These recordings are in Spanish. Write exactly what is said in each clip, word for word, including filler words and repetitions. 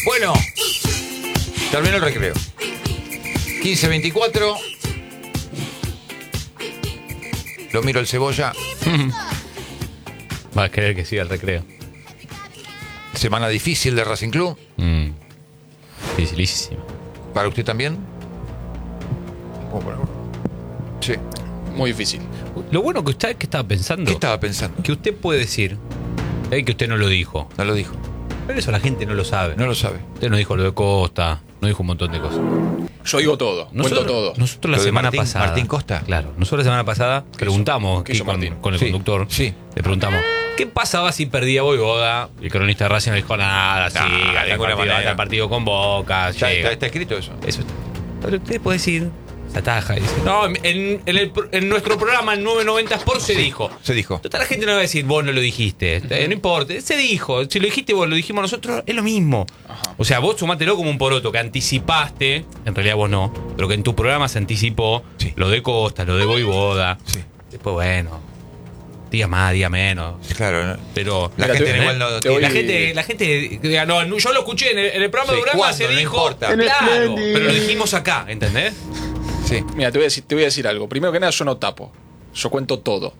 Bueno, terminó el recreo. quince veinticuatro. Lo miro el Cebolla. Va a querer que siga el recreo. Semana difícil de Racing Club. Mm. Dificilísimo. ¿Para usted también? Sí. Muy difícil. Lo bueno que usted que estaba pensando. ¿Qué estaba pensando? Que usted puede decir. Eh, que usted no lo dijo. No lo dijo. Pero eso la gente no lo sabe. No lo sabe. Usted no dijo lo de Costa. No dijo un montón de cosas. Yo digo todo, Nosotros, cuento todo. Nosotros la Lo de semana Martín- pasada. Martín Costa. Claro. Nosotros la semana pasada preguntamos ¿Qué aquí hizo con, Martín? con el Sí, conductor. sí. Le preguntamos. ¿Qué pasaba si perdía Voivoda? Y el cronista de Racing no dijo nada. Sí, Nah, gana de el ninguna partido, manera. gana el partido con Boca. Está, llega. está- está escrito eso. Eso está. Pero usted puede decir. Se ataja y dice. No, en, en, el, en nuestro programa en nueve noventa Sport se dijo. Se dijo. Total, la gente no va a decir, vos no lo dijiste. Eh, no importa, se dijo. Si lo dijiste vos, lo dijimos nosotros, es lo mismo. Ajá. O sea, vos sumátelo como un poroto, que anticipaste, en realidad vos no, pero que en tu programa se anticipó Sí. lo de Costa, lo de Voivoda. Sí. Después, bueno, día más, día menos. Claro. ¿no? Pero La Mira, gente te- igual no te tiene- voy- la gente, la gente diga, no, no, yo lo escuché en el, en el programa Sí, de Uranga, ¿cuándo? se No dijo. importa. En el Claro, Splendid. pero lo dijimos acá, ¿entendés? Sí. Mira, te voy, a decir, te voy a decir algo. Primero que nada, yo no tapo. Yo cuento todo.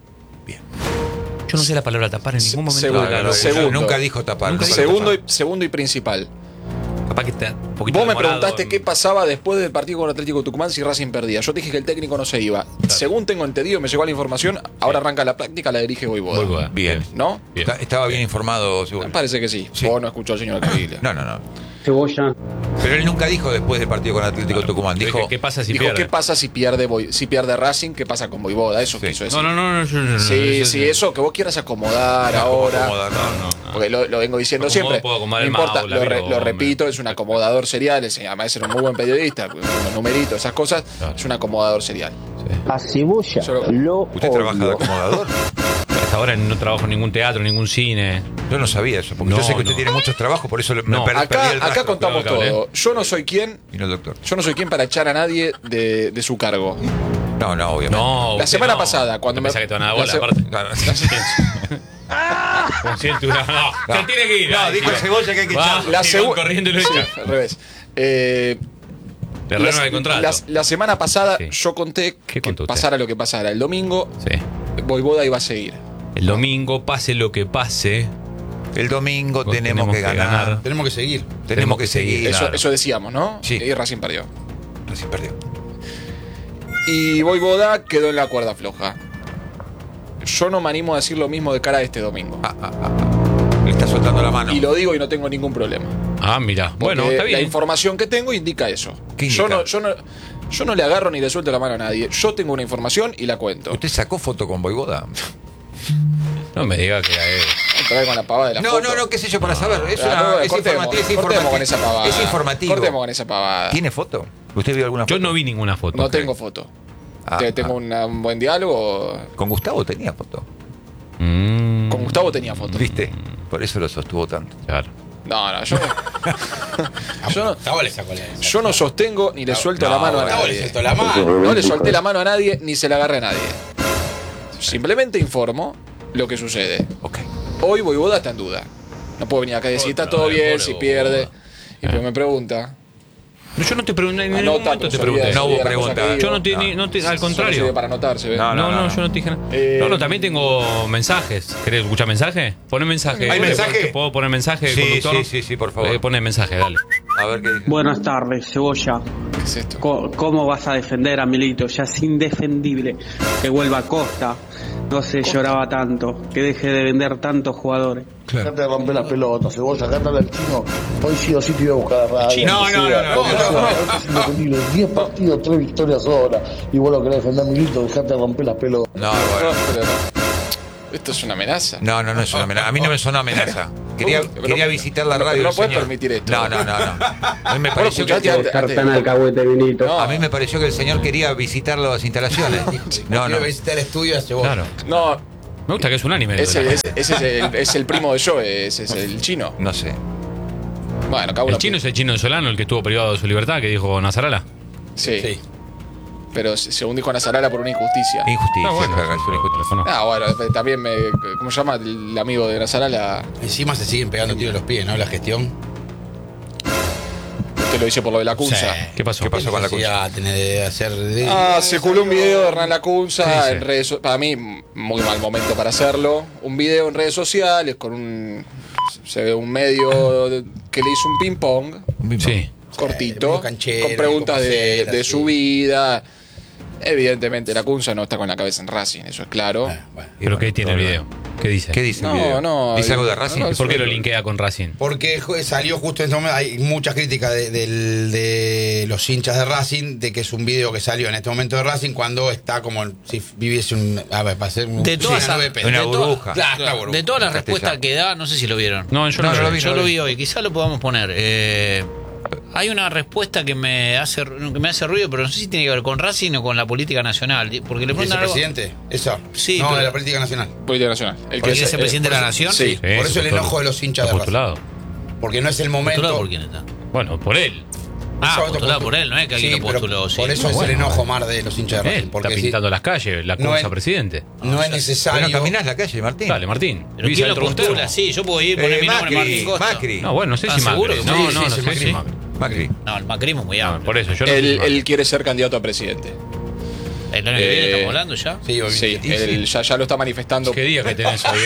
Yo no sé la palabra tapar en ningún momento. Segundo, de la Claro, locución. segundo. Nunca dijo tapar. Nunca nunca dijo dijo Segundo y, tapar. segundo y principal. Capaz que está un poquito Vos me demorado preguntaste en- qué pasaba después del partido con Atlético Tucumán si Racing perdía. Yo te dije que el técnico no se iba. Según tengo entendido, me llegó la información, ahora arranca la práctica, la dirige Voivoda. Voivoda. Bien. ¿No? Bien. Está- Estaba bien informado, seguro. Me parece que sí. Sí. Vos no escuchó al señor Caviglia. No, no, no. Cebolla. Pero él nunca dijo después del partido con Atlético Tucumán. Dije, Dijo. ¿qué pasa si Dijo, pierde? ¿qué pasa si pierde, Voi- si pierde Racing? ¿Qué pasa con Voivoda? Eso Sí. quiso decir. No, no, no, no, yo- yo- Sí, yo- sí, yo- eso que vos quieras acomodar ahora. acomodar, no, No, no. Porque lo, lo vengo diciendo Acomodo, siempre. puedo acomodar No el importa, maula, lo, re- pero, lo hombre. repito, es un acomodador serial. Es, además, era un muy buen periodista, con los numeritos, esas cosas. Claro. Es un acomodador serial. A Cebolla Solo- lo ¿Usted trabaja de odio. acomodador? Hasta ahora no trabajo en ningún teatro, ningún cine. Yo no sabía eso, porque No, yo sé que usted no. tiene muchos trabajos, por eso le- me No, per- perdí Acá, el acá rastro. contamos Claro, todo. Yo no soy quien, Vino el doctor. yo no soy quien para echar a nadie de, de su cargo. No, no, obviamente. No, La usted semana no. pasada, cuando Pensá me- que te van a dar la bola, se- aparte. Claro. Consciente, no, no, se tiene que ir. No, ahí, dijo sí. el Cebolla que hay que Va, echarlo. La sí, van segu- corriendo y lo Sí, echan. al revés. Eh, Le la, renueva el contrato. la- la semana pasada Sí. yo conté ¿Qué que contó usted? pasara lo que pasara. El domingo, Sí. Voivoda iba a seguir. El domingo, pase lo que pase, El domingo Tenemos tenemos, que que ganar. ganar. Tenemos que seguir. Tenemos que seguir. Eso, Claro. eso decíamos, ¿no? Sí. Y Racing perdió. Racing perdió. Y Voivoda quedó en la cuerda floja. Yo no me animo a decir lo mismo de cara a este domingo. Ah, ah, ah, ah. Le está soltando la mano. Y lo digo y no tengo ningún problema. Ah, mira. Porque Bueno, está la bien. información que tengo indica eso. ¿Qué Yo, indica? no, yo, no, yo no le agarro ni le suelto la mano a nadie. Yo tengo una información y la cuento. ¿Usted sacó foto con Voivoda? No me diga que era él. Trae con la pavada de la No, foto. no, no, qué sé yo, para saber. Es, Ah, una, no, es cortemos, informativo. Es cortemos informativo. con esa pavada. Es informativo. Cortemos con esa pavada. ¿Tiene foto? ¿Usted vio alguna foto? Yo no vi ninguna foto. No tengo foto. Ah, Te- tengo ah. una- un buen diálogo. Con Gustavo tenía foto. Mm, Con Gustavo tenía foto. ¿Viste? Por eso lo sostuvo tanto. Claro. No, no, yo no, yo no, Gustavo le sacó la yo no sostengo ni le suelto no, la mano a Gustavo le nadie. soltó la mano. No le solté la mano a nadie ni se la agarré a nadie. Simplemente informo lo que sucede. Ok. Hoy Voivoda está en duda. No puedo venir acá y decir, está Otra todo vez, bien, pobre si Voivoda. pierde. Y pero me pregunta. No, yo no te pregunté, en Anota, ningún momento pero te se pregunté. olvida- No se hubo olvida la cosa pregunta. que digo. Yo no te, No. ni- no te- al Solo contrario. sirve para anotarse, ¿ves? No, No, no, no, yo no te dije nada. Eh, no, no, también tengo mensajes. ¿Querés escuchar mensaje? Poné mensaje. ¿Hay ¿Puedo- mensaje? ¿Puedo poner mensaje, Sí, conductor? sí, sí, sí, por favor. Eh, Poné mensaje, dale. A ver qué dice. Buenas tardes, Cebolla. ¿Qué es esto? Co- ¿Cómo vas a defender a Milito? Ya es indefendible. Que vuelva a Costa. No se lloraba tanto. Que deje de vender tantos jugadores. Dejate de romper las pelotas, Cebolla, cántale al chino. Hoy sí o sí te iba a buscar a radio. Chino, no, no, no, no, Es indefendible. diez partidos, tres victorias ahora. Y vos lo querés defender, Milito, dejate de romper las pelotas. No, bueno. No, pero no. Esto es una amenaza. No, no, no es una amenaza. A mí no me sonó amenaza. Quería, Pero- quería visitar la pero radio. no del puedes señor. permitir esto. No, no, no, no. A mí me pareció que, escuchaste antes- Cartán alcahuete, Milito. No. a mí me pareció que el señor quería visitar las instalaciones. No, no. Quiero visitar el estudio a Cebolla. Claro. No, Me gusta que es un anime. ese, ese- ese es, el, es el primo de Joe, ese es el chino. No sé. Bueno, acá El chino es el chino Solano, el que estuvo privado de su libertad, que dijo Nazarala. Sí, Sí. pero según dijo Nazarala por una injusticia. Injusticia. Ah, bueno. claro, es una injusticia. No. Ah, bueno, también me. ¿Cómo se llama el amigo de Nazarala? Encima se siguen pegando tiros en los pies, ¿no? La gestión. lo hice por lo de la Cunza. Sí. ¿Qué pasó? ¿Qué pasó con la Cunza? Tener de hacer de- Ah, circuló un video de Hernán Lacunza ¿Qué dice? en redes so- para mí, muy mal momento para hacerlo. Un video en redes sociales con un. Se ve un medio de- que le hizo un ping-pong Sí. cortito, medio canchero, con preguntas como de, cera, de sí. su vida. Evidentemente, Lacunza no está con la cabeza en Racing, eso es claro. Ah, bueno. ¿Pero qué tiene el video? ¿Qué dice? ¿Qué dice el No, video? no, ¿Dice algo de no, Racing? no, ¿Y por qué lo linkea con Racing? Porque jo- salió justo en este momento, hay muchas críticas de, del- de los hinchas de Racing, de que es un video que salió en este momento de Racing cuando está como si viviese un... A ver, para hacer un... De todas, una a- nube de pedo. Una to- burbuja. Claro, una burbuja. de todas las En respuestas castellano. que da, no sé si lo vieron. No, yo no, No, lo no vi. vi. Yo lo vi hoy, quizá lo podamos poner. Eh, hay una respuesta que me hace que me hace ruido, pero no sé si tiene que ver con Racing o con la política nacional. Porque le preguntan algo. ¿Vicepresidente? Eso. Sí, No, pero- de la política nacional. Política Nacional. El ¿Porque que es el presidente de la nación? Sí. Sí, Por eso el está enojo de los hinchas está de Racing. postulado. Porque no es el momento... ¿Postulado por quién está? Bueno, por él. Ah, Eso postulado auto- por él, no es que alguien Sí, lo pero postuló. Sí. Por eso No, es bueno, el enojo bueno. más de los hinchas de Él Racing. está Porque si pintando las calles, la No Cunza es- presidente. no es necesario... Bueno, caminás la calle, Martín. Dale, Martín. ¿Pero Visa quién lo dentro de un postula? termo. Sí, yo puedo ir y poner Eh, mi nombre, Martín Macri, Costa. Macri. No, bueno, no sé ¿Estás si Macri. seguro que No, sí? no, Sí, no sí, sé Macri, si Macri. Macri. No, el macrismo muy No, amplio. por eso, yo no sé si Él, Macri. él quiere ser candidato a presidente. ¿El año que viene Eh, estamos hablando ya? Sí, obvio. Sí, él ya, ya lo está manifestando. ¿Qué día que tenés hoy? eh?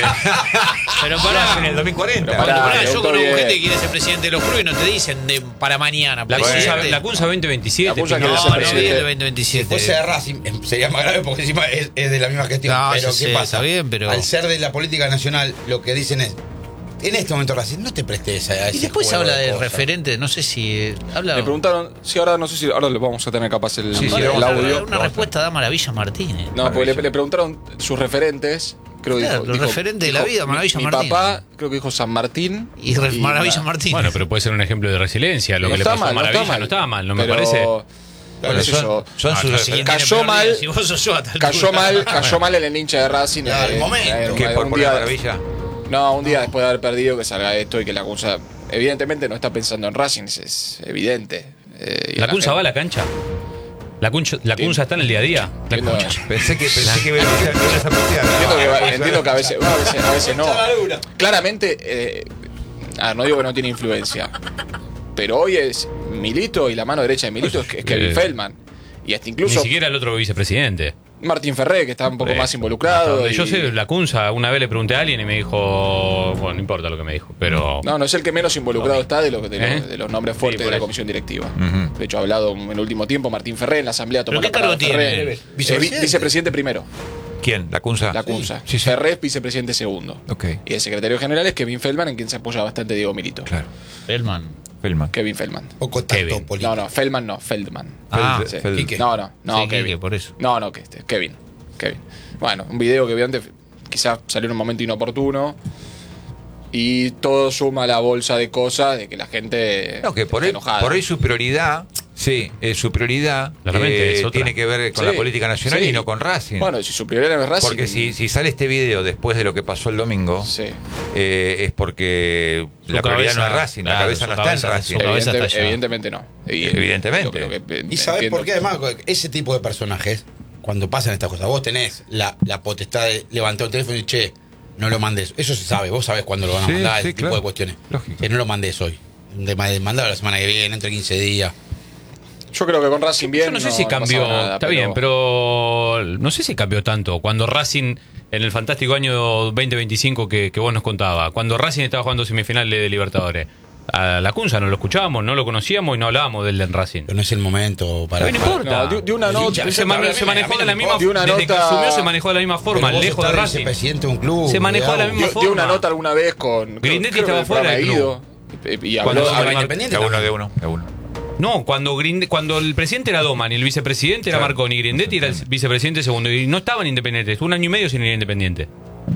Pero pará. En el dos mil cuarenta. Pero Cuando pará, pará, le yo gustó conozco bien. gente que quiere ser presidente de los clubes y no te dicen de, para mañana. La presidente. Cunza, la Cunza veinte veintisiete. La Cunza Pinto. quiere No, ser no presidente. viene el Si veinte veintisiete. fuese de Racing eh, sería más grave porque encima es, es de la misma gestión. No, pero sí, ¿qué sí, pasa? está bien, pero- Al ser de la política nacional, lo que dicen es, en este momento Racing, no te prestes a, a Y ese después juego habla de de cosas. referente, no sé si. eh, Habla. Le preguntaron, sí, ahora no sé si ahora le vamos a tener capaz el, Sí, sí, el le vamos a audio. Una respuesta da Maravilla Martínez. No, porque le, le preguntaron sus referentes. Creo que Claro, dijo, los dijo- referentes de la dijo, vida, mi- Maravilla mi, Martínez. papá, creo que dijo San Martín. Y, Re- Maravilla nada. Martínez. Bueno, pero puede ser un ejemplo de resiliencia. Lo No que le está pasó a mal, no está Maravilla mal. no estaba mal, no me Pero- parece. Bueno, Bueno, qué sé yo. son, son No, sus no, si quién Cayó tiene peor mal. día, Si vos sos yo a tal Cayó altura. mal, cayó mal en el hincha de Racing. Claro, el momento. que un por poner día- maravilla. No, un día después de haber perdido que salga esto y que la Cunza evidentemente no está pensando en Racing, es, es evidente. Eh, y ¿La la Cunza gente- va a la cancha? ¿La Cunza, la Cunza está en el día a día? La Entiendo, Cunza. Pensé que pensé que veía esa entiendo que, va- entiendo que a veces, no, a veces, a veces no. Claramente, eh, a ver, no digo que no tiene influencia, pero hoy es Milito y la mano derecha de Milito es, es Kevin Eh, Feldman. Y hasta Ni incluso siquiera el otro vicepresidente. Martín Ferré, que está un poco Eh, más hasta involucrado. donde y- Yo sé, la Cunza, una vez le pregunté a alguien y me dijo. Bueno, no importa lo que me dijo, pero. No, no es el que menos involucrado está de, lo, de, ¿Eh? los, de los nombres Sí, fuertes por de la eso. comisión directiva. Ujú. De hecho, ha hablado en el último tiempo Martín Ferré en la asamblea. tomó ¿Pero la qué cargo palabra Ferré. tiene? Eh, ¿Vicepresidente? vi- vicepresidente primero, ¿Quién? ¿La Cunza? la Cunza. Sí, sí. Ferré es vicepresidente segundo. Ok, Y el secretario general es Kevin Feldman, en quien se apoya bastante Diego Milito. claro. Feldman. Feldman. Kevin Feldman. Poco tacto Kevin. político. No, no, Feldman no, Feldman. Ah, Sí. Feld- Quique. No, no, no, Sí, Kevin. Quique, por eso. No, no, que este, Kevin. Kevin. Bueno, un video que obviamente quizás salió en un momento inoportuno. Y todo suma a la bolsa de cosas de que la gente No, que por está ahí, enojada. por ahí su prioridad, sí, eh, su prioridad Claramente, eh, es otra. tiene que ver con Sí, la política nacional sí. y no con Racing. Bueno, si su prioridad no es Racing. Porque si, si sale este video después de lo que pasó el domingo, Sí. eh, es porque Su la prioridad cabeza, no es Racing, la claro, cabeza su no cabeza- está en Racing. su cabeza Evidente- está allá. evidentemente no. Y- Evidentemente. lo que- lo que ¿Y sabes entiendo. por qué? Además, ese tipo de personajes, cuando pasan estas cosas, vos tenés la, la potestad de levantar el teléfono y che, no lo mandes. Eso se sabe, vos sabés cuándo lo van a Sí, mandar, sí, ese tipo claro. de cuestiones. Lógico. Que no lo mandes hoy. De, de mandarlo la semana que viene, entre quince días. Yo creo que con Racing bien. Yo no sé si cambió, pasaba nada, está bien, pero no sé si cambió tanto. Cuando Racing, en el fantástico año veinte veinticinco que, que vos nos contabas, cuando Racing estaba jugando semifinal de Libertadores, a la Cunza no lo escuchábamos, no lo conocíamos y no hablábamos de él en Racing. Pero no es el momento para. Pero no importa. No, de, de una El nota. hincha- Se, man- A mí- se a manejó mí no de la me misma importa. De una desde que nota- asumió se manejó de la misma forma, Pero vos lejos de estás Racing. vicepresidente de un club. Se manejó de la Diego. misma Dio, forma. dio una nota alguna vez con. Grindetti creo que estaba el fuera del programa club. Guido, Y Cuando- habló. Habló habló- Independiente De uno, también. de uno, de uno. No, cuando Grinde- cuando el presidente era Doman y el vicepresidente era Claro. Marconi, Grindetti era el vicepresidente segundo y no estaban independientes, estuvo un año y medio sin ir independiente.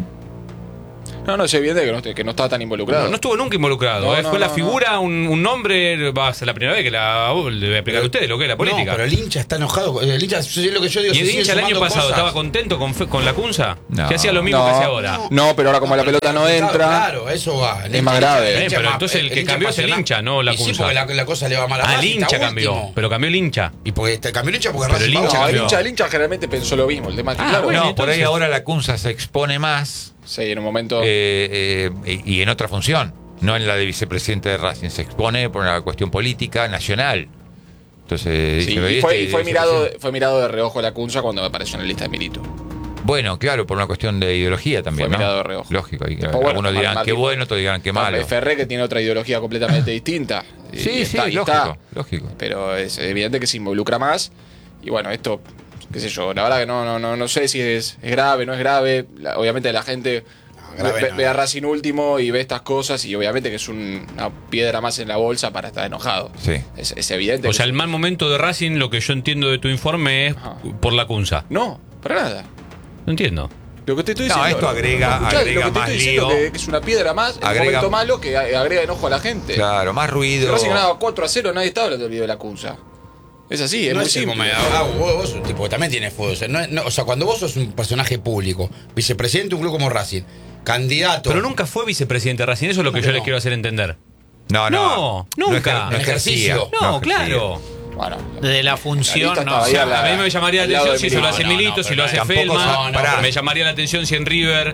No, no, es evidente que no, que no estaba tan involucrado. No, no estuvo nunca involucrado, No, ¿eh? no, fue la no, figura, un, un nombre, va a ser la primera vez que la uh, le voy a explicar a ustedes lo que es la política. No, pero el hincha está enojado. El hincha, es lo que yo digo. ¿Y se el sigue hincha el año sumando pasado cosas. estaba contento con, fe- con la Cunza? No. Que hacía lo mismo No, que hace ahora. no, pero ahora como la pelota no entra. Claro, eso va. El Es hincha- más grave. el Eh, hincha pero más- entonces el que cambió es el apasiona- hincha, no la Y sí, Cunza. porque la, la cosa le va mal a Al Racing, está hincha cambió, último. pero cambió el hincha. Y porque te cambió el hincha porque Pero Racing el va hincha No, abajo. el cambió. hincha, el hincha generalmente pensó lo mismo. El tema es que, Ah, claro, bueno, No, por ahí entonces- ahora la Cunza se expone más sí, en un momento. eh, eh, y y en otra función. no en la de vicepresidente de Racing. Se expone por una cuestión política nacional. Entonces, Sí, dice, y fue, este y fue vicepresidente- mirado, fue mirado de reojo la Cunza cuando me apareció en la lista de Milito. Bueno, claro, por una cuestión de ideología también, Fue ¿no? mirado de reojo. Lógico. Y, Después, bueno, algunos dirán Martín- qué bueno, otros dirán qué malo. Ferré, que tiene otra ideología completamente distinta. Y Sí, sí, está- y lógico, está. lógico. Pero es evidente que se involucra más. Y bueno, esto, qué sé yo, la verdad que no, no, no, no sé si es, es grave, no es grave. La- obviamente la gente grave ve, no. ve a Racing último y ve estas cosas y obviamente que es un- una piedra más en la bolsa para estar enojado. Sí. Es, es evidente. O que sea, es- el mal momento de Racing, lo que yo entiendo de tu informe es Ajá. por la Cunza. No, para nada. No entiendo. Lo que te estoy No, diciendo. esto agrega- escuchá, agrega lo que te más estoy diciendo lío. que, que es una piedra más en Agrega- un momento malo que a- agrega enojo a la gente. Claro, más ruido. Racing ganaba cuatro a cero, nadie estaba hablando del video de la Cunza. Es así, es no muy es el simple. momento. Ah, vos, vos sos un tipo que también tiene fuego. O sea, no es- no- o sea, cuando vos sos un personaje público, vicepresidente de un club como Racing, candidato. Pero nunca fue vicepresidente de Racing, eso es lo que ¿Cómo yo que les no? quiero hacer entender. No, no. No, nunca. ejer- En ejercía. ejercicio. No, ejercía. claro. Bueno, De la La función, lista no. estaba o ahí sea, a la- A mí me llamaría la al lado atención de si se lo Milito. hace No, no, Milito, no, si pero lo hace tampoco Feldman. son- pará. Me llamaría la atención si en River,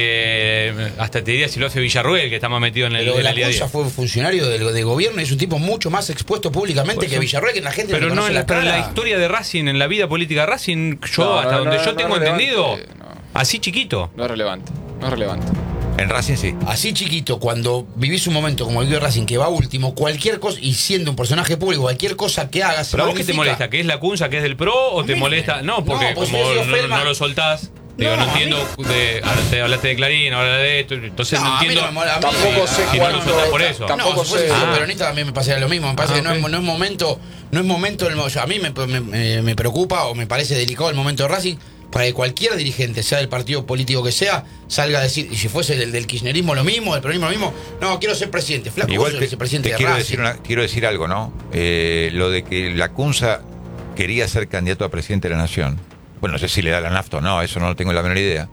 eh, hasta te diría si lo hace Villarruel, que está más metido en el, Pero en la el día a día. Cunza fue funcionario del de gobierno y es un tipo mucho más expuesto públicamente Por que eso. Villarroel, que la gente Pero le no conoce en la, pero en la cara. historia de Racing, en la vida política de Racing, yo, No, hasta no, donde no, yo no tengo es relevante, entendido, no. así chiquito. no es relevante. No es relevante. En Racing sí. Así chiquito, cuando vivís un momento como el vivió Racing, que va último, cualquier cosa, y siendo un personaje público, cualquier cosa que hagas. ¿Pero a vos qué te molesta? ¿Que es la Cunza, que es del PRO? ¿O A te mí molesta? me- No, porque no, pues como yo digo, no, Feldman- no lo soltás. Digo, No, no, a mí- entiendo. De, ahora te hablaste de Clarín, ahora de esto. Entonces no, a mí entiendo. me mola, a mí- Tampoco sé a- si no lo cuánto. soltás por eso. Tampoco no, si fuese sé. sido Ah. peronista también me pasaría lo mismo. Me parece Ah, que no, ok. es, no es momento, no es momento el, mo- yo- a mí me, me- me- me preocupa o me parece delicado el momento de Racing para que cualquier dirigente, sea del partido político que sea, salga a decir, y si fuese del, del kirchnerismo lo mismo, del peronismo lo mismo, no, quiero ser presidente. Flaco, Igual vos sos te, vicepresidente te de quiero, Racing. decir una- quiero decir algo, ¿no? Eh, lo de que la Cunza quería ser candidato a presidente de la Nación. Bueno, no sé si le da la nafta o no, eso no tengo la menor idea.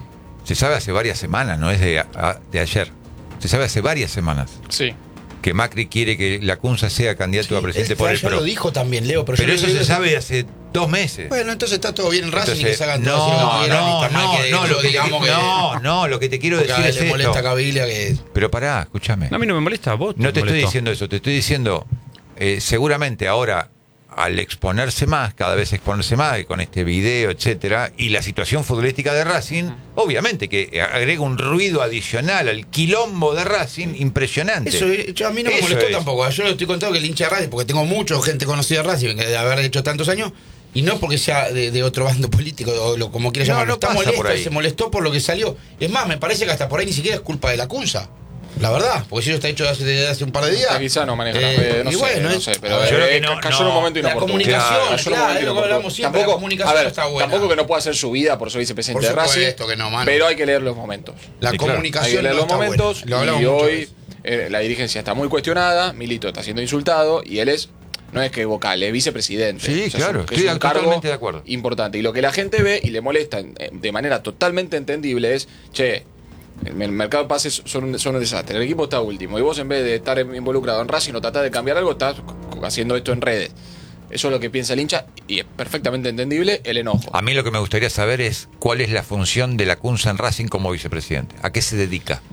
Se sabe hace varias semanas, no es de, a- de ayer. Se sabe hace varias semanas Sí. que Macri quiere que la Cunza sea candidato a presidente Él por ya el lo PRO. dijo también, Leo, pero, Pero yo eso le se digo- sabe hace dos meses. Bueno, entonces está todo bien en Racing y que Entonces, se hagan todo no, lo que quieran, y no, está mal no, que no, lo que te- digamos que no, no, lo que te quiero porque a decir él es le molesta a esto. Cabilia que Pero pará, escúchame. A mí no me molesta, a vos. No te estoy molestó. diciendo eso, te estoy diciendo, eh, seguramente ahora, al exponerse más, cada vez exponerse más, y con este video, etcétera, y la situación futbolística de Racing, obviamente que agrega un ruido adicional al quilombo de Racing impresionante. eso, eh, yo- a mí no me Eso molestó es. tampoco. Yo le estoy contando que el hincha de Racing, porque tengo mucha gente conocida de Racing, que de haber hecho tantos años, y no porque sea de, de otro bando político, o lo, como quieras No, llamarlo. no Está pasa molesto, por ahí. se molestó por lo que salió. Es más, me parece que hasta por ahí ni siquiera es culpa de la Cunza. La verdad, porque si eso está hecho desde hace, desde hace un par de días. Ah, quizá no maneja eh, las redes, no y sé, bueno, no es- sé, pero a ver, yo creo que eh, no, cayó en no. un momento La inoportuno. comunicación, Cayó en un claro, momento es lo que inoportuno. hablamos siempre, la Tampoco, comunicación a ver, está buena. tampoco que no pueda hacer su vida por ser vicepresidente Por de Racing, supuesto que no, mano. pero hay que leer los momentos. La Sí, claro. Hay comunicación que leer no los está buena. momentos Lo hablamos y mucho de hoy eso. eh, la dirigencia está muy cuestionada, Milito está siendo insultado y él es, no es que vocal, es vicepresidente. Sí, es claro, un- que estoy es un cargo totalmente de acuerdo. importante. Y lo que la gente ve y le molesta eh, de manera totalmente entendible es, che, el el mercado de pases son un, son un desastre, el equipo está último y vos en vez de estar involucrado en Racing o tratar de cambiar algo, estás haciendo esto en redes. Eso es lo que piensa el hincha y es perfectamente entendible el enojo. A mí lo que me gustaría saber es cuál es la función de la Cunza en Racing como vicepresidente. ¿A qué se dedica?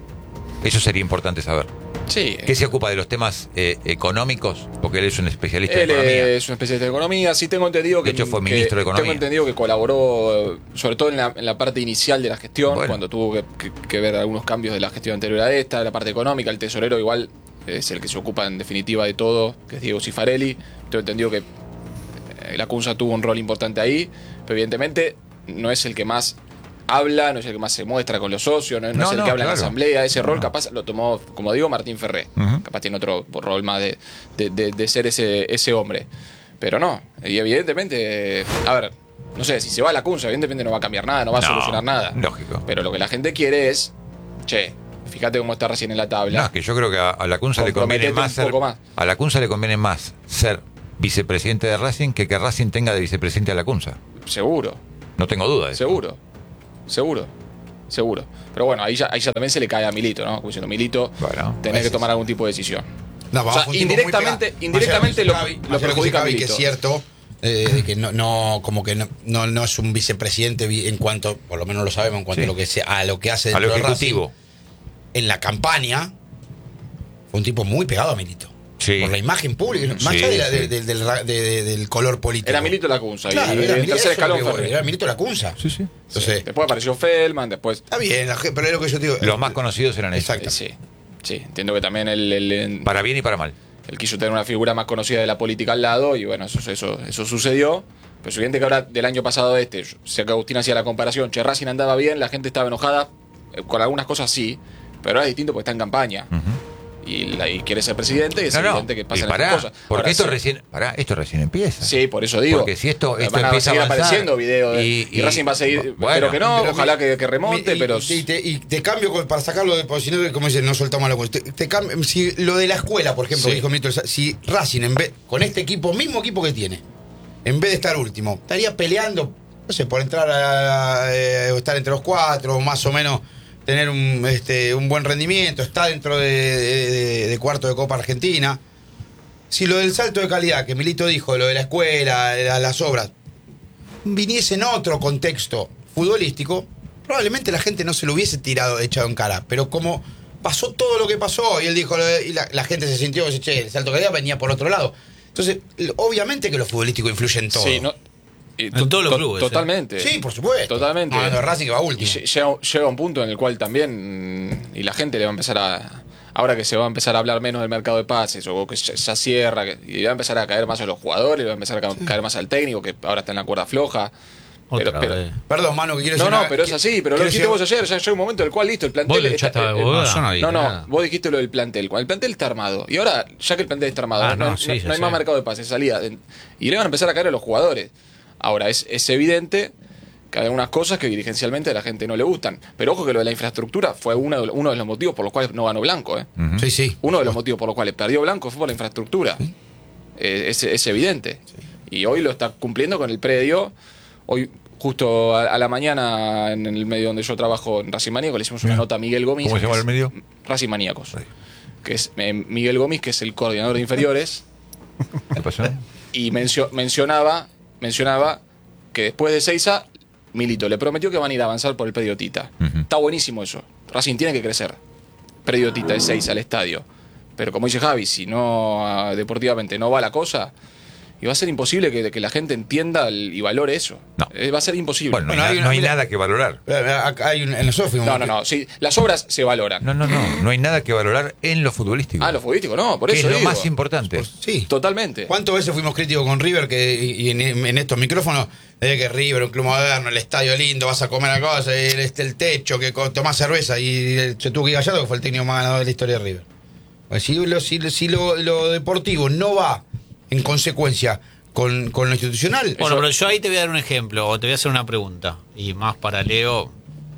Eso sería importante saber. Sí, ¿Qué se ocupa de los temas eh, económicos? Porque él es un especialista en él economía. es un especialista de economía. Sí, tengo entendido que. De hecho, fue que- ministro de Economía. Tengo entendido que colaboró, eh, sobre todo en la, en la parte inicial de la gestión, Bueno. cuando tuvo que, que- que ver algunos cambios de la gestión anterior a esta, la parte económica. El tesorero, igual, es el que se ocupa en definitiva de todo, que es Diego Cifarelli. Tengo entendido que eh, la Cunza tuvo un rol importante ahí, pero evidentemente no es el que más habla, no es el que más se muestra con los socios, no, no No, es el no, que habla en la claro. asamblea. Ese No, rol no. capaz lo tomó, como digo, Martín Ferré. Ujú. Capaz tiene otro rol más de, de, de- de ser ese, ese hombre. Pero no, y evidentemente, eh, a ver, no sé, si se va a la Cunza, evidentemente no va a cambiar nada, no va a No, solucionar nada. lógico. Pero lo que la gente quiere es, che, fíjate cómo está recién en la tabla. No, es que yo creo que a, a la Cunza le conviene Comprometete más un ser, poco más. a la Cunza le conviene más ser vicepresidente de Racing que que Racing tenga de vicepresidente a la Cunza. Seguro, No tengo duda de eso. seguro, seguro, seguro. Pero bueno, ahí ya, ahí ya también se le cae a Milito, ¿no? Como diciendo, Milito, Bueno, tenés pues que tomar algún tipo de decisión. No, O vamos, sea, fue un tipo muy indirectamente- pegado. indirectamente Más lo- allá de que lo dice Gaby, perjudica a que Milito. es cierto, eh, de que no, no, como que no, no, no es un vicepresidente vi- en cuanto, por lo menos lo sabemos, en cuanto Sí. a lo que sea, a lo que hace A lo dentro de ejecutivo. Racing. En la campaña, fue un tipo muy pegado a Milito. Sí. Por la imagen pública, más Sí, allá de la- sí. de- de- del, ra- de- de- del color político. Era Milito Lacunza. Claro, y era, el Milito, tercer eso es lo escalón que fue voy, Ferrer. era Milito Lacunza. Sí, sí. Entonces, Después apareció Feldman, después. está bien, la gente- pero es lo que yo te digo. Los más conocidos eran esos. Exacto. Eh, sí, sí. Entiendo que también él, él- él- Para bien y para mal. él quiso tener una figura más conocida de la política al lado y bueno, eso, eso, eso sucedió. Pero es evidente que ahora del año pasado este, sé que Agustín hacía la comparación, che, Racing andaba bien, la gente estaba enojada, eh, con algunas cosas sí, pero ahora es distinto porque está en campaña. Y, la- y quiere ser presidente y es No, no. evidente que Y pasan pará, estas cosas. porque Ahora, esto sí, recién, pará, esto recién empieza. Sí, por eso digo. Porque si esto, esto van a empieza a seguir avanzar apareciendo videos de- y- y, y- Racing va a seguir, bueno, pero que no, Pero ojalá mi- que, que remonte, mi- pero y, y te, y te cambio con- para sacarlo de, porque si no, como dicen, no soltamos la cuestión. Te, te cambio- si lo de la escuela, por ejemplo, Sí. dijo Milton, si Racing, en vez, con este equipo, mismo equipo que tiene, en vez de estar último, estaría peleando, no sé, por entrar a, eh, estar entre los cuatro, o más o menos tener un, este, un buen rendimiento, está dentro de, de- de- de cuarto de Copa Argentina. Si lo del salto de calidad que Milito dijo, lo de la escuela, la- las obras, viniese en otro contexto futbolístico, probablemente la gente no se lo hubiese tirado, echado en cara. Pero como pasó todo lo que pasó, y él dijo, lo de- y la, la gente se sintió, dice, che, el salto de calidad venía por otro lado. Entonces, l- obviamente que lo futbolístico influye en todo. sí, no, y En todos los clubes, Totalmente. Sí, por supuesto. Totalmente. Hablando de Racing que va Y último. lle- llega, llega un punto en el cual también, mm, y la gente le va a empezar a, ahora que se va a empezar a hablar menos del mercado de pases, o que ya, ya cierra, que, y va a empezar a caer más a los jugadores, va a empezar a ca- caer más al técnico, que ahora está en la cuerda floja. Pero, Otra pero- vez. Perdón, mano, que quiero no, decir no, una- pero es así, pero lo quiero dijiste decir- vos ayer, ya llega un momento en el cual listo, el plantel ¿Vos le está- echaste a eh, eh, Boda? No, yo no dije no, no, nada. vos dijiste lo del plantel. Cuando el plantel está armado, y ahora, ya que el plantel está armado, Ah, no, no, no- sí, no ya hay sé. más mercado de pases, salida. Y le van a empezar a caer a los jugadores. Ahora, es, es evidente que hay algunas cosas que dirigencialmente a la gente no le gustan. Pero ojo que lo de la infraestructura fue uno de, uno de los motivos por los cuales no ganó Blanco. ¿eh? Ujú. Sí, sí. Uno de los motivos por los cuales perdió Blanco fue por la infraestructura. Eh, es, es evidente. Y hoy lo está cumpliendo con el predio. Hoy, justo a, a la mañana, en el medio donde yo trabajo, en Racing Maníacos, le hicimos una nota a Miguel Gómez. ¿Cómo se que llama es- el medio? Racing Maníacos. Que es eh, Miguel Gómez, que es el coordinador de inferiores. ¿Qué pasó? Y mencio- mencionaba, mencionaba que después de Seiza, Milito le prometió que van a ir a avanzar por el predio Tita. Ujú. Está buenísimo eso. Racing tiene que crecer. Predio Tita de Seiza al estadio. Pero como dice Javi, si no ah, deportivamente no va la cosa, y va a ser imposible que, que la gente entienda el- y valore eso. No. Eh, va a ser imposible. Bueno, no hay, Bueno, hay na- una- no hay mira- nada que valorar. Eh, acá hay un- en nosotros fuimos. no, no, no. Sí, las obras se valoran. No, no, no. No hay nada que valorar en lo futbolístico. Ah, lo futbolístico, no, por que eso es lo digo. más importante. Pues, sí. Totalmente. ¿Cuántas veces fuimos críticos con River que, y, y en, en estos micrófonos? De que River, un club moderno, el estadio lindo, vas a comer a cosas, el, este, el techo, que co- tomás cerveza y eh, se tuvo que ir Gallardo, que fue el técnico más ganador de la historia de River. Pues si lo, si, si lo, lo deportivo no va en consecuencia con, con lo institucional, Bueno, pero yo ahí te voy a dar un ejemplo, o te voy a hacer una pregunta, y más para Leo.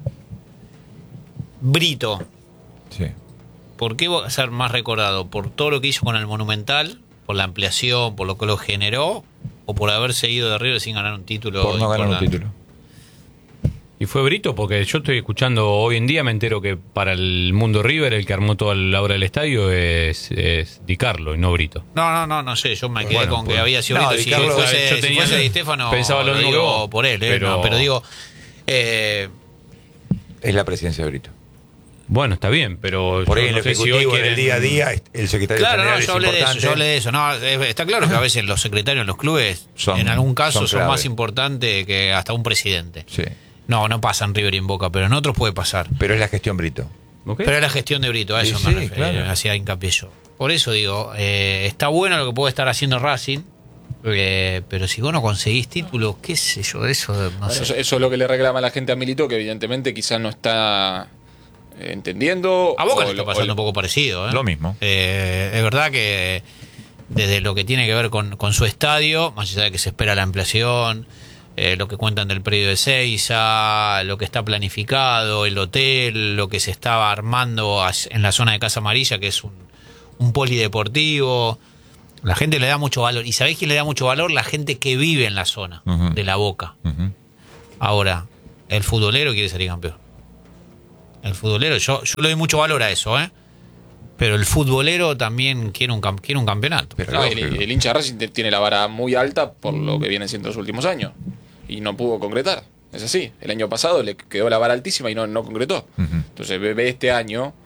Brito, Sí. ¿por qué va a ser más recordado? ¿Por todo lo que hizo con el Monumental? ¿Por la ampliación? ¿Por lo que lo generó? ¿O por haberse ido de River sin ganar un título? Por no ganar un importante? título. Y fue Brito, porque yo estoy escuchando hoy en día, me entero que para el mundo River el que armó toda la obra del estadio es, es Di Carlo y no Brito. No, no, no, no sé, yo me quedé Bueno, con pues- que había sido No, Brito. Di Si Carlo, fuese, yo si tenía- fuese Di Stefano, pensaba lo mismo que digo vos, por él, eh, pero- no, pero digo, eh, Es la presidencia de Brito. Bueno, está bien, pero Por ahí yo en no el sé si hoy ejecutivo, en el quieren- día a día, el secretario claro, general no, es yo hablé de eso, importante. yo hablé de eso. No, eh, está claro que a veces los secretarios en los clubes, Son- en algún caso, son son, clave. más importantes que hasta un presidente. Sí. No, no pasa en River y en Boca, pero en otros puede pasar. Pero es la gestión Brito. ¿Ok? Pero es la gestión de Brito, a Sí, eso sí, me refiero, claro. hacía hincapié yo. Por eso digo, eh, está bueno lo que puede estar haciendo Racing, eh, pero si vos no conseguís títulos, qué sé yo, de eso no Bueno, sé. eso, eso es lo que le reclama a la gente a Milito, que evidentemente quizás no está eh, entendiendo. A Boca o le está lo- pasando o- un poco parecido. ¿eh? Lo mismo. Eh, es verdad que desde lo que tiene que ver con, con su estadio, más allá de que se espera la ampliación, eh, lo que cuentan del predio de Seiza, lo que está planificado, el hotel, lo que se estaba armando as- en la zona de Casa Amarilla, que es un, un polideportivo. La gente le da mucho valor. ¿Y sabéis quién le da mucho valor? La gente que vive en la zona Ujú. de la Boca. Ujú. Ahora, el futbolero quiere salir campeón. El futbolero, yo, yo le doy mucho valor a eso, ¿eh? Pero el futbolero también quiere un, cam- quiere un campeonato. Pero No, lógico. el, el hincha de Racing te- tiene la vara muy alta por lo que viene siendo los últimos años. Y no pudo concretar. Es así. El año pasado le quedó la vara altísima y no, no concretó. Ujú. Entonces ve, ve este año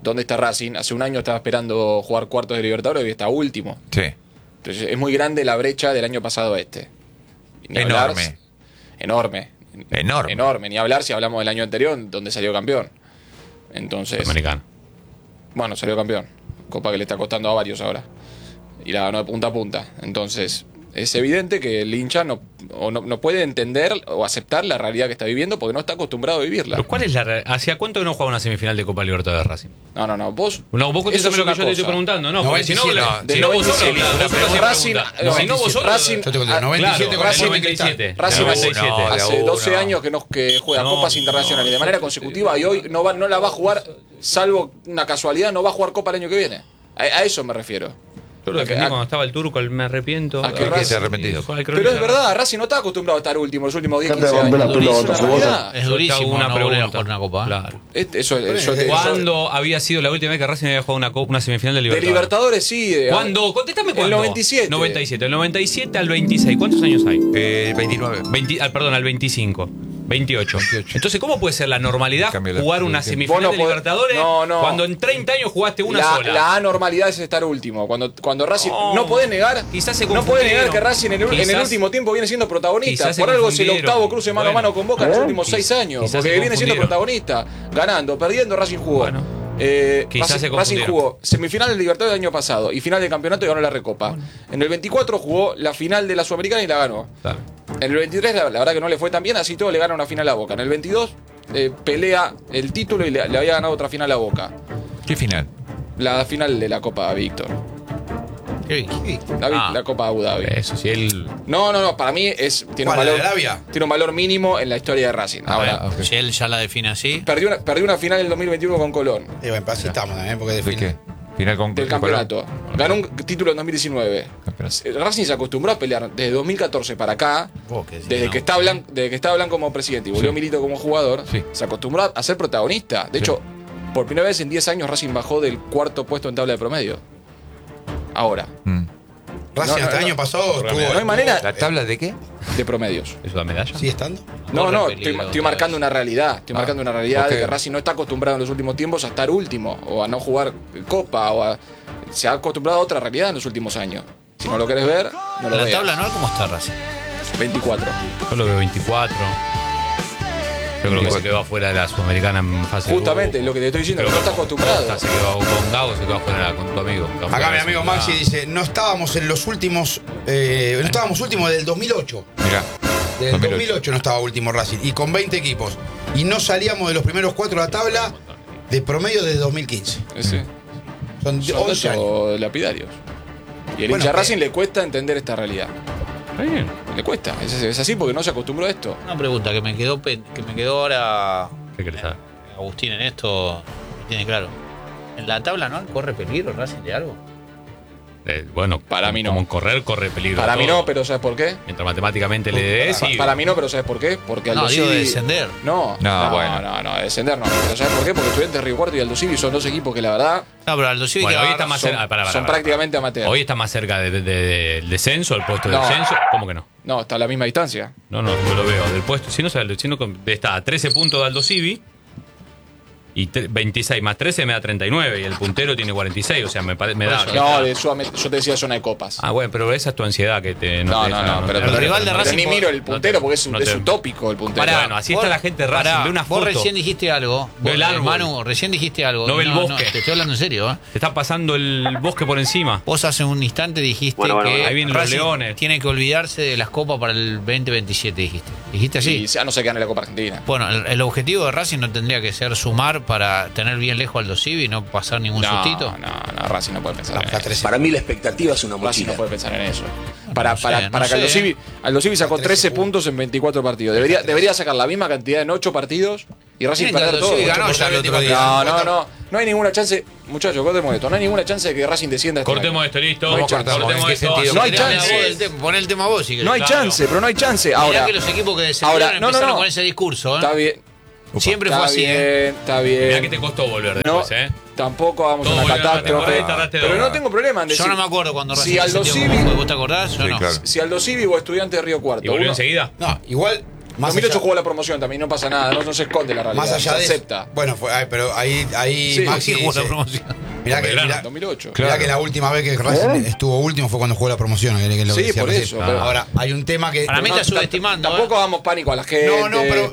¿Dónde está Racing? Hace un año estaba esperando jugar cuartos de Libertadores y hoy está último. Sí. Entonces es muy grande la brecha del año pasado a este. Ni Enorme. hablar- enorme. Enorme. Enorme. Ni hablar si hablamos del año anterior, donde salió campeón. Entonces, Americano. bueno, salió campeón. Copa que le está costando a varios ahora. Y la ganó de punta a punta. Entonces, es evidente que el hincha no, o no, no puede entender o aceptar la realidad que está viviendo porque no está acostumbrado a vivirla. Pero ¿cuál es la re- ¿Hacia cuánto que no juega una semifinal de Copa Libertadores Racing? No, no, no. Vos. No, vos eso contestame es lo que una yo te estoy cosa. preguntando, no, porque si no, noventa y siete, le- Del si no vos noventa y solo, siete, la- la- la- la- Racing, pregunta. no, si no vos solo, Racing, Yo te conté, ah, noventa y siete claro, con Racing noventa y siete. Racing hace, noventa y siete. No, hace la doce uno. años que, nos, que juega No, Copas Internacionales de manera consecutiva y hoy no, va, no la va a jugar, salvo una casualidad, no va a jugar Copa el año que viene. A, a eso me refiero. Yo lo A que- defendí a- cuando estaba el turco, el me arrepiento. ¿A qué Ah, Racing? te arrepentido? Fue al Pero es crónica. verdad, Racing no está acostumbrado a estar último los últimos diez, Dejate quince de romper años. las Es pelotas, una vos. realidad. Es durísimo Yo te hago una no volver a pregunta. jugar una copa. ¿eh? Claro. Este- eso, yo te- ¿Cuándo había sido la última vez que Racing había jugado una, co- una semifinal de de Libertadores? Libertadores sí. de- ¿Cuándo? Contéstame cuándo. El noventa y siete. noventa y siete. El noventa y siete al veintiséis. ¿Cuántos años hay? Eh, veintinueve. veinte, ah, perdón, al veinticinco. veintiocho. veintiocho. Entonces, ¿cómo puede ser la normalidad Cambio la- jugar una el tiempo. semifinal Vos no de podés- Libertadores no, no. cuando en treinta años jugaste una la, sola? la anormalidad es estar último. Cuando, cuando Racing. No, No, podés negar. quizás se no podés negar confundieron. que Racing en el, en el Quizás- último tiempo viene siendo protagonista. quizás se Por algo es el confundieron. octavo cruce mano a Bueno. mano con Boca en los últimos Quizás- seis años. quizás Porque se viene siendo confundieron. protagonista. Ganando, perdiendo, Racing jugó. Bueno. Eh, Quizás Racing, se Racing confundieron. jugó semifinal del Libertadores del año pasado y final del campeonato y ganó la Recopa. En el veinticuatro jugó la final de la Sudamericana y la ganó. Claro. En el veintitrés, la, la verdad que no le fue tan bien, así todo le gana una final a Boca. En el veintidós, eh, pelea el título y le, le había ganado otra final a Boca. ¿Qué final? La final de la Copa Víctor. ¿Qué- qué- La, vi- Ah. la Copa Abu Dhabi. Eso, si él. No, no, no, para mí es, tiene, un ¿Cuál, la valor, de Arabia? tiene un valor mínimo en la historia de Racing. Ahora, Ah, ok. Si él ya la define así. perdió, una, perdió una final en el dos mil veintiuno con Colón, Y bueno, así estamos también, porque ¿De define. qué? Final con del campeonato. Ganó un título en dos mil diecinueve. Campeonato. Racing se acostumbró a pelear desde dos mil catorce para acá. Vos que decís, Desde no. que, está Blanco, desde que estaba Blanco como presidente y volvió Sí. Milito como jugador, Sí. se acostumbró a ser protagonista. De Sí. hecho, por primera vez en diez años Racing bajó del cuarto puesto en tabla de promedio. Ahora, Mm. Racing No, no, hasta el no. año pasado estuvo. no hay manera ¿La tabla de qué? de promedios. ¿Es una medalla? ¿Sigue estando? No, Corre no, peligro estoy, estoy otra marcando vez. una realidad. Estoy Ah, marcando una realidad de ok. que Racing no está acostumbrado en los últimos tiempos a estar último o a no jugar Copa o a, se ha acostumbrado a otra realidad en los últimos años. Si no lo querés ver, no lo En la veas. tabla anual, ¿cómo está Racing? veinticuatro. Yo lo veo veinticuatro. Yo creo que se quedó afuera de la Sudamericana en fase de Justamente grupo. lo que te estoy diciendo, Creo que no que está acostumbrado. Costa se quedó con Gago, se quedó afuera con tu amigo. Acá mi amigo Maxi dice, no estábamos en los últimos, eh, no estábamos últimos del dos mil ocho. Mirá. Del dos mil ocho. dos mil ocho no estaba último Racing. Y con veinte equipos. Y no salíamos de los primeros cuatro de la tabla de promedio desde dos mil quince. Ese. Son Son once años. datos lapidarios. Y el Bueno, hincha que- Racing le cuesta entender esta realidad. Está bien. Le cuesta. Es, es así porque no se acostumbró a esto. Una pregunta que me quedó pen- que me quedó ahora ¿Qué querés saber? Agustín en esto me tiene claro. ¿En la tabla anual corre peligro Racing de algo? Eh, bueno, Para mí no. Como en correr, corre peligro. Para mí todo. no, pero ¿sabes por qué? Mientras matemáticamente le dé, Pa- sí. Para mí no, pero ¿sabes por qué? Porque No, Aldo digo de Civi- descender. No, No, no, bueno. no, no, de descender no. Pero ¿sabes por qué? Porque Estudiantes Río Cuarto y Aldo Civi son dos equipos que la verdad No, pero Aldo Civi Bueno, que hoy va- está más son, cerca. pará, pará, son pará. prácticamente amateurs. Hoy está más cerca de- de- de- del descenso, el puesto de No. descenso. ¿Cómo que no? No, está a la misma distancia. No, no, yo lo veo. Del puesto, si no sabe, si no, está a trece puntos de Aldo Civi y tre- veintiséis más trece me da treinta y nueve y el puntero tiene cuarenta y seis, o sea, me, pare- me da. No, de Sudamérica- yo te decía zona de copas. Ah, bueno, pero esa es tu ansiedad que te. No, te- no, no, pero, te- el pero- rival de pero Racing ni por- miro el no puntero te- porque es, no es te- utópico el puntero. Pará, bueno, así está la gente de Racing, Pará, ve una vos foto. recién dijiste algo. Ve el Vos, árbol. Manu, recién dijiste algo. No ve el bosque. te estoy hablando en serio. ¿eh? Te está pasando el bosque por encima. Vos hace un instante dijiste Bueno, bueno, que bueno. Ahí vienen los Racing leones. tiene que olvidarse de las copas para el veinte veintisiete, dijiste. ¿Dijiste así? Y ya no se quedan en la Copa Argentina. Bueno, el, el objetivo de Racing no tendría que ser sumar para tener bien lejos al Aldo Civi y no pasar ningún No, sustito. no, no, Racing no puede pensar No, en está eso. trece. Para mí la expectativa es una Racing mochila. no puede pensar en eso. Para, No sé, para, no para que sé. Aldo Civi, Aldo Civi sacó trece trece puntos en veinticuatro partidos. Debería, debería sacar la misma cantidad en ocho partidos y Racing Miren, perder Aldo todo. Civi ganó Ocho ya el por otro veinticuatro. día. No, no, no. No hay ninguna chance. Muchachos, cortemos esto. No hay ninguna chance de que Racing descienda este Cortemos año. esto, listo. No hay Cortemos chance. cortemos ¿En qué esto. sentido? No hay Tirame chance. vos el tema, Pon el tema vos si querés. No hay Claro. chance, pero no hay chance. Mirá Ahora, que los equipos que descendieron ahora, no, no, empezaron no. con ese discurso. ¿eh? está bien. Siempre Está fue así. bien, ¿eh? está bien. Mirá que te costó volver No, después, ¿eh? tampoco vamos Todo a una volvió a la catástrofe. temporada y tardaste dos. Pero no tengo problema en decir. Yo no me acuerdo cuando Si Racing Aldo descendió Civi- con- ¿Vos te acordás? Yo Sí, no. claro. Si Aldo Civi o Estudiantes de Río Cuarto. ¿Y volvió uno- enseguida? No, igual Más dos mil ocho allá- jugó la promoción también, no pasa nada, no, no se esconde la realidad, Más allá se de acepta. eso. Bueno, fue, ay, pero ahí, ahí Sí, Maxi Sí, jugó la dice- promoción. mirá que, Belgrano, mirá- dos mil ocho. mirá que la última vez que Racing estuvo último fue cuando jugó la promoción. Que es lo que Sí, decía por recién. eso, pero- Ahora, hay un tema que. Para mí No, está ta- subestimando. Tampoco ¿eh? damos pánico a la gente. No, no, pero